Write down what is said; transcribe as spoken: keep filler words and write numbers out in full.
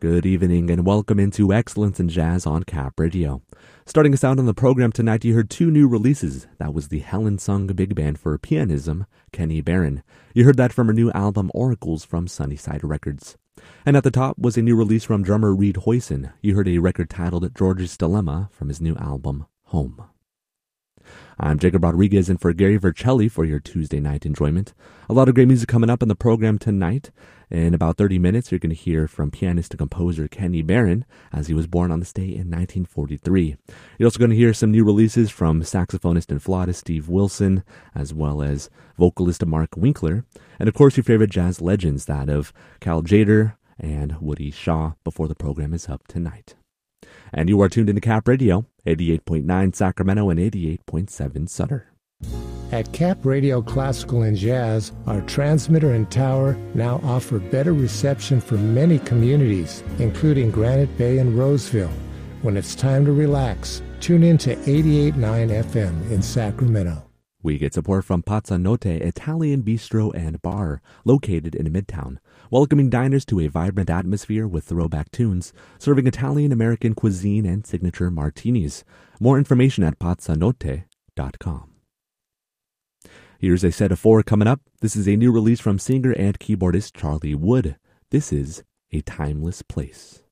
Good evening and welcome into Excellence in Jazz on Cap Radio. Starting us out on the program tonight, you heard two new releases. That was the Helen Sung Big Band for Pianism, Kenny Barron. You heard that from her new album Oracles from Sunnyside Records. And at the top was a new release from drummer Reed Hoyson. You heard a record titled George's Dilemma from his new album Home. I'm Jacob Rodriguez in for Gary Vercelli for your Tuesday night enjoyment. A lot of great music coming up in the program tonight. In about thirty minutes, you're going to hear from pianist and composer Kenny Barron, as he was born on this day in nineteen forty-three. You're also going to hear some new releases from saxophonist and flautist Steve Wilson, as well as vocalist Mark Winkler, and of course your favorite jazz legends, that of Cal Tjader and Woody Shaw, before the program is up tonight. And you are tuned into Cap Radio, eighty-eight point nine Sacramento and eighty-eight point seven Sutter. At Cap Radio Classical and Jazz, our transmitter and tower now offer better reception for many communities, including Granite Bay and Roseville. When it's time to relax, tune in to eighty-eight point nine F M in Sacramento. We get support from Pazza Notte Italian Bistro and Bar, located in Midtown, welcoming diners to a vibrant atmosphere with throwback tunes, serving Italian-American cuisine and signature martinis. More information at pazza notte dot com. Here's a set of four coming up. This is a new release from singer and keyboardist Charlie Wood. This is A Timeless Place.